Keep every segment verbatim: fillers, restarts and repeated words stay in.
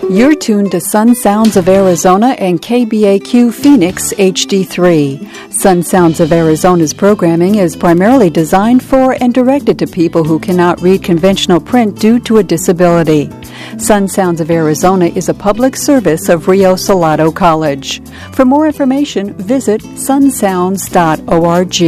You're tuned to Sun Sounds of Arizona and K B A Q Phoenix H D three. Sun Sounds of Arizona's programming is primarily designed for and directed to people who cannot read conventional print due to a disability. Sun Sounds of Arizona is a public service of Rio Salado College. For more information, visit sun sounds dot org.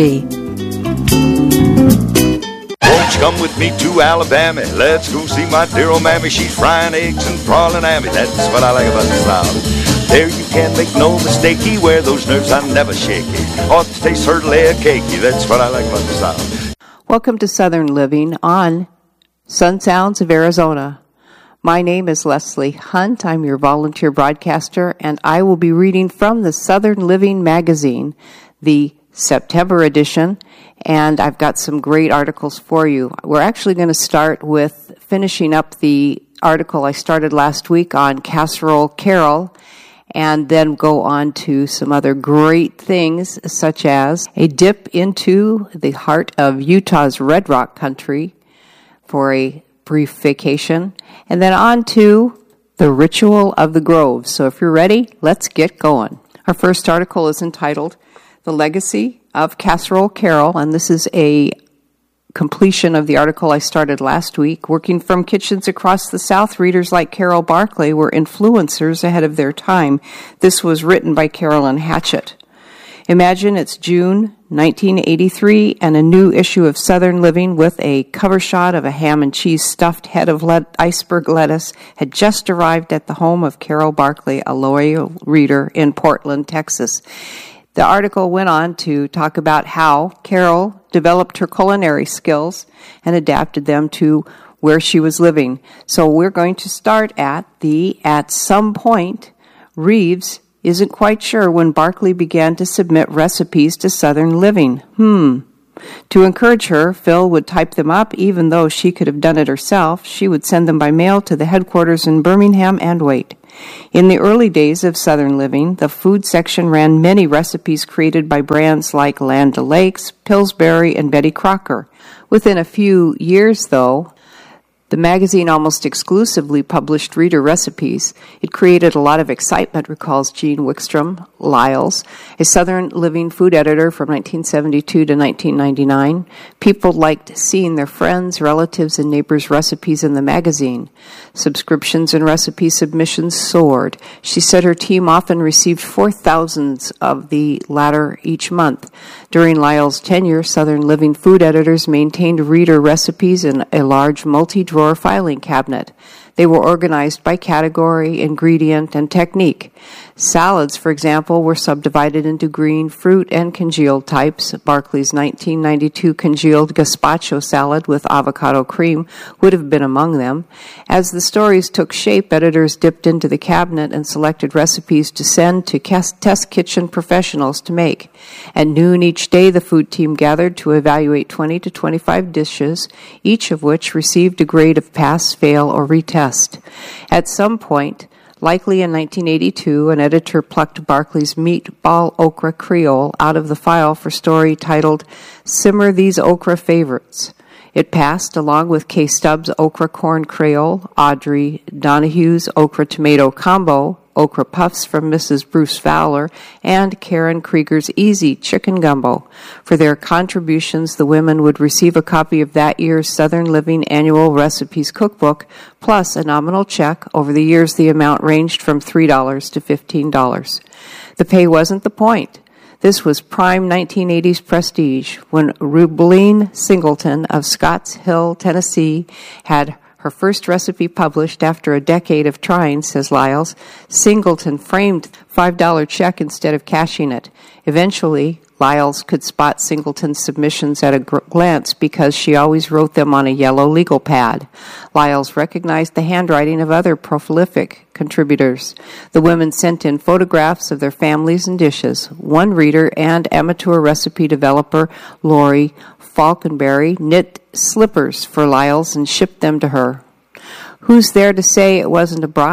Won't you come with me to Alabama? Let's go see my dear old mammy. She's frying eggs and prawning at me. That's what I like about the South. There you can't make no mistakey. Where those nerves I never shaky. Ought to taste her layer cakey. That's what I like about the South. Welcome to Southern Living on Sun Sounds of Arizona. My name is Leslie Hunt. I'm your volunteer broadcaster, and I will be reading from the Southern Living magazine, the September edition, and I've got some great articles for you. We're actually going to start with finishing up the article I started last week on Casserole Carol, and then go on to some other great things, such as a dip into the heart of Utah's Red Rock country for a brief vacation, and then on to the Ritual of the Grove. So if you're ready, let's get going. Our first article is entitled The Legacy of Casserole Carol, and this is a completion of the article I started last week. Working from kitchens across the South, readers like Carol Barkley were influencers ahead of their time. This was written by Carolyn Hatchett. Imagine it's June nineteen eighty-three and a new issue of Southern Living with a cover shot of a ham and cheese stuffed head of le- iceberg lettuce had just arrived at the home of Carol Barkley, a loyal reader in Portland, Texas. The article went on to talk about how Carol developed her culinary skills and adapted them to where she was living. So we're going to start at the at some point. Reeves isn't quite sure when Barkley began to submit recipes to Southern Living. Hmm. To encourage her, Phil would type them up, even though she could have done it herself. She would send them by mail to the headquarters in Birmingham and wait. In the early days of Southern Living, the food section ran many recipes created by brands like Land O'Lakes, Pillsbury, and Betty Crocker. Within a few years, though, the magazine almost exclusively published reader recipes. It created a lot of excitement, recalls Jean Wickstrom Lyles, a Southern Living food editor from nineteen seventy-two to nineteen ninety-nine. People liked seeing their friends, relatives, and neighbors' recipes in the magazine. Subscriptions and recipe submissions soared. She said her team often received four thousand of the latter each month. During Lyles' tenure, Southern Living food editors maintained reader recipes in a large multi-drawer filing cabinet. They were organized by category, ingredient, and technique. Salads, for example, were subdivided into green, fruit, and congealed types. Barkley's nineteen ninety-two congealed gazpacho salad with avocado cream would have been among them. As the stories took shape, editors dipped into the cabinet and selected recipes to send to test kitchen professionals to make. At noon each day, the food team gathered to evaluate twenty to twenty-five dishes, each of which received a grade of pass, fail, or retest. At some point, likely in nineteen eighty-two, an editor plucked Barkley's Meatball Okra Creole out of the file for story titled Simmer These Okra Favorites. It passed along with Kay Stubbs' Okra Corn Creole, Audrey Donahue's Okra Tomato Combo, Okra Puffs from Missus Bruce Fowler, and Karen Krieger's Easy Chicken Gumbo. For their contributions, the women would receive a copy of that year's Southern Living Annual Recipes Cookbook, plus a nominal check. Over the years, the amount ranged from three dollars to fifteen dollars. The pay wasn't the point. This was prime nineteen eighties prestige when Rubeline Singleton of Scotts Hill, Tennessee, had her first recipe published after a decade of trying, says Lyles. Singleton framed a five dollar check instead of cashing it. Eventually, Lyles could spot Singleton's submissions at a glance because she always wrote them on a yellow legal pad. Lyles recognized the handwriting of other prolific contributors. The women sent in photographs of their families and dishes. One reader and amateur recipe developer, Lori Falconberry, knit slippers for Lyles and shipped them to her. Who's there to say it wasn't a bribe?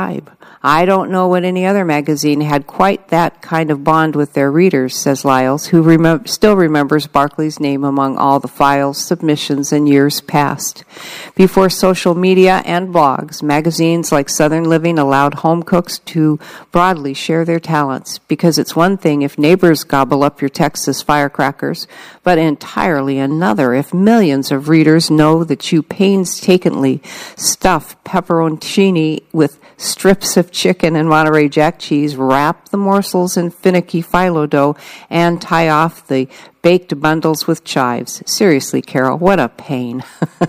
I don't know what any other magazine had quite that kind of bond with their readers, says Lyles, who remem- still remembers Barclay's name among all the files, submissions, and years past. Before social media and blogs, magazines like Southern Living allowed home cooks to broadly share their talents, because it's one thing if neighbors gobble up your Texas firecrackers, but entirely another if millions of readers know that you painstakingly stuff pepperoncini with strips of chicken and Monterey Jack cheese, wrap the morsels in finicky phyllo dough, and tie off the baked bundles with chives. Seriously, Carol, what a pain.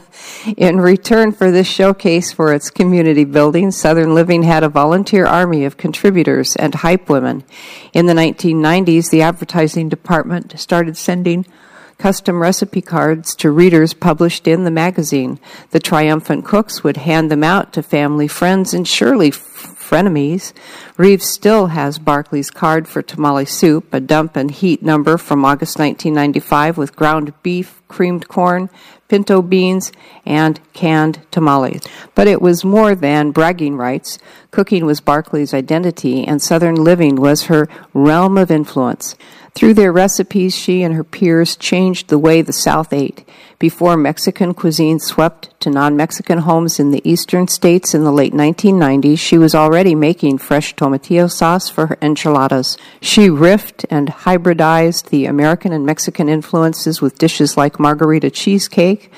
In return for this showcase for its community building, Southern Living had a volunteer army of contributors and hype women. In the nineteen nineties, the advertising department started sending custom recipe cards to readers published in the magazine. The triumphant cooks would hand them out to family, friends, and surely frenemies. Reeves still has Barclay's card for tamale soup, a dump and heat number from August nineteen ninety-five with ground beef, creamed corn, pinto beans, and canned tamales. But it was more than bragging rights. Cooking was Barclay's identity, and Southern Living was her realm of influence. Through their recipes, she and her peers changed the way the South ate. Before Mexican cuisine swept to non-Mexican homes in the eastern states in the late nineteen nineties, she was already making fresh tomatillo sauce for her enchiladas. She riffed and hybridized the American and Mexican influences with dishes like margarita cheesecake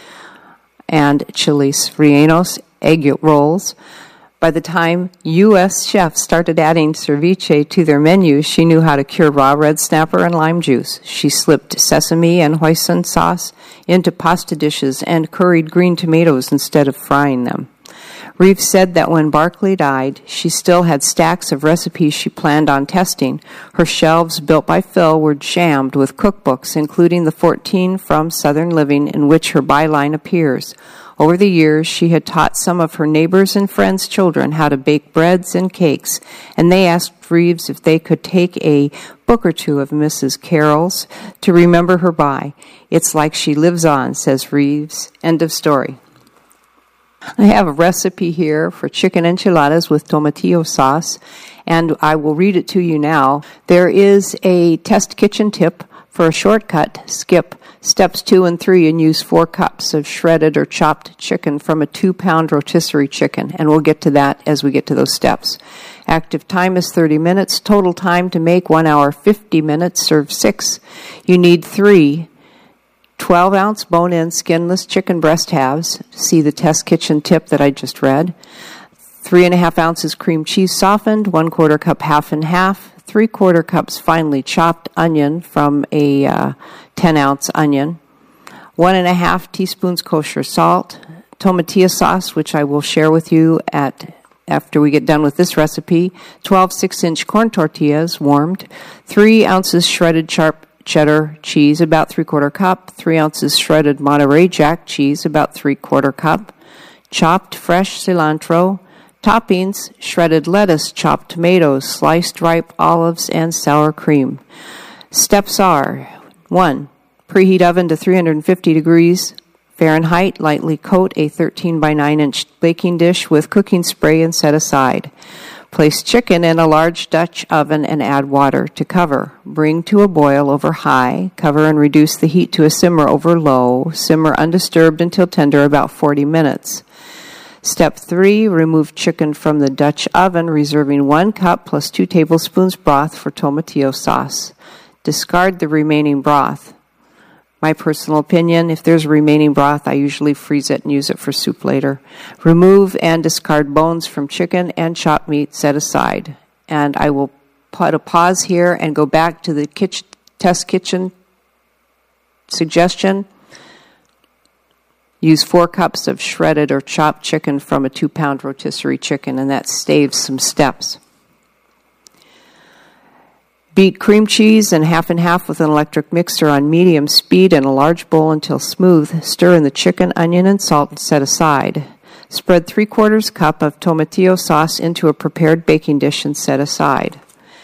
and chiles rellenos, egg rolls. By the time U S chefs started adding ceviche to their menus, she knew how to cure raw red snapper and lime juice. She slipped sesame and hoisin sauce into pasta dishes and curried green tomatoes instead of frying them. Reeves said that when Barclay died, she still had stacks of recipes she planned on testing. Her shelves, built by Phil, were jammed with cookbooks, including the fourteen from Southern Living, in which her byline appears. Over the years, she had taught some of her neighbors' and friends' children how to bake breads and cakes, and they asked Reeves if they could take a book or two of Missus Carroll's to remember her by. It's like she lives on, says Reeves. End of story. I have a recipe here for chicken enchiladas with tomatillo sauce, and I will read it to you now. There is a test kitchen tip for a shortcut. Skip steps two and three and use four cups of shredded or chopped chicken from a two-pound rotisserie chicken, and we'll get to that as we get to those steps. Active time is thirty minutes. Total time to make, one hour, fifty minutes. Serve six. You need three twelve-ounce bone-in skinless chicken breast halves. See the test kitchen tip that I just read. Three and a half ounces cream cheese softened, one quarter cup half and half, three quarter cups finely chopped onion from a uh, ten-ounce onion, one and a half teaspoons kosher salt, tomatillo sauce, which I will share with you at after we get done with this recipe, twelve six-inch corn tortillas warmed, three ounces shredded sharp cheddar cheese, about three-quarter cup, three ounces shredded Monterey Jack cheese, about three-quarter cup, chopped fresh cilantro, toppings, shredded lettuce, chopped tomatoes, sliced ripe olives, and sour cream. Steps are, one, preheat oven to three hundred fifty degrees Fahrenheit, lightly coat a thirteen by nine inch baking dish with cooking spray and set aside. Place chicken in a large Dutch oven and add water to cover. Bring to a boil over high. Cover and reduce the heat to a simmer over low. Simmer undisturbed until tender, about forty minutes. Step three, remove chicken from the Dutch oven, reserving one cup plus two tablespoons broth for tomatillo sauce. Discard the remaining broth. My personal opinion, if there's remaining broth, I usually freeze it and use it for soup later. Remove and discard bones from chicken and chopped meat, set aside. And I will put a pause here and go back to the kitchen, test kitchen suggestion. Use four cups of shredded or chopped chicken from a two-pound rotisserie chicken, and that saves some steps. Beat cream cheese and half and half with an electric mixer on medium speed in a large bowl until smooth. Stir in the chicken, onion, and salt and set aside. Spread three-quarters cup of tomatillo sauce into a prepared baking dish and set aside.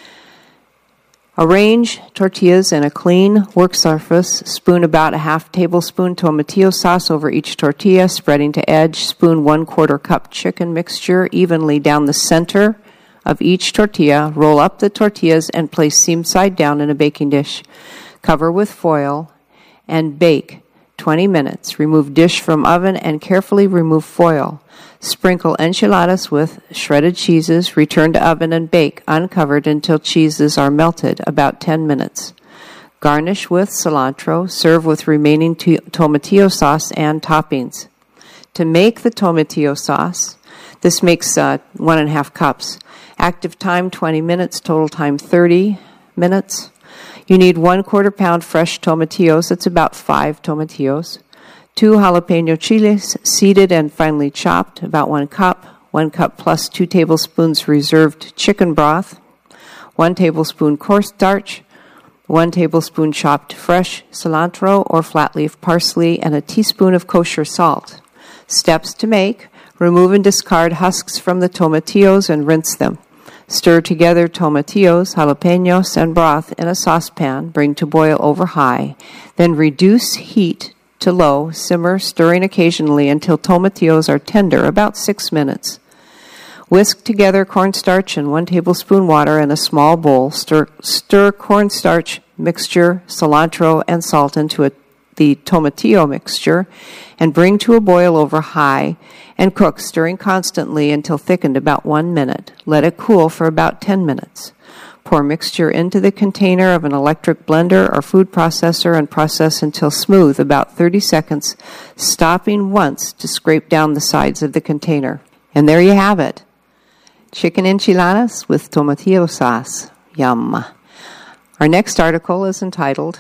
Arrange tortillas in a clean work surface. Spoon about a half tablespoon tomatillo sauce over each tortilla, spreading to edge. Spoon one quarter cup chicken mixture evenly down the center of each tortilla. Roll up the tortillas and place seam side down in a baking dish. Cover with foil and bake twenty minutes. Remove dish from oven and carefully remove foil. Sprinkle enchiladas with shredded cheeses. Return to oven and bake uncovered until cheeses are melted, about ten minutes. Garnish with cilantro. Serve with remaining to- tomatillo sauce and toppings. To make the tomatillo sauce, this makes uh, one and a half cups. Active time twenty minutes, total time thirty minutes. You need one quarter pound fresh tomatillos. That's about five tomatillos. Two jalapeno chiles, seeded and finely chopped, about one cup. One cup plus two tablespoons reserved chicken broth. One tablespoon cornstarch. One tablespoon chopped fresh cilantro or flat leaf parsley, and a teaspoon of kosher salt. Steps to make: remove and discard husks from the tomatillos and rinse them. Stir together tomatillos, jalapenos, and broth in a saucepan. Bring to boil over high. Then reduce heat to low. Simmer, stirring occasionally until tomatillos are tender, about six minutes. Whisk together cornstarch and one tablespoon water in a small bowl. Stir, stir cornstarch mixture, cilantro, and salt into a, the tomatillo mixture, and bring to a boil over high, and cook, stirring constantly until thickened about one minute. Let it cool for about ten minutes. Pour mixture into the container of an electric blender or food processor and process until smooth, about thirty seconds, stopping once to scrape down the sides of the container. And there you have it. Chicken enchiladas with tomatillo sauce. Yum. Our next article is entitled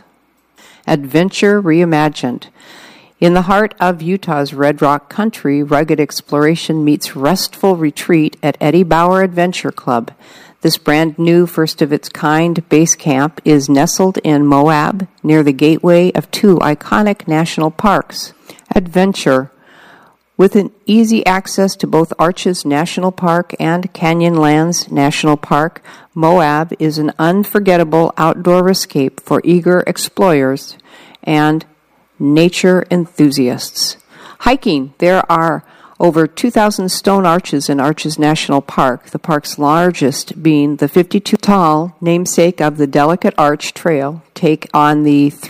Adventure Reimagined. In the heart of Utah's Red Rock Country, rugged exploration meets restful retreat at Eddie Bauer Adventure Club. This brand new, first-of-its-kind base camp is nestled in Moab, near the gateway of two iconic national parks. Adventure. With an easy access to both Arches National Park and Canyonlands National Park, Moab is an unforgettable outdoor escape for eager explorers and nature enthusiasts. Hiking. There are over two thousand stone arches in Arches National Park, the park's largest being the fifty-two tall namesake of the Delicate Arch Trail. Take on the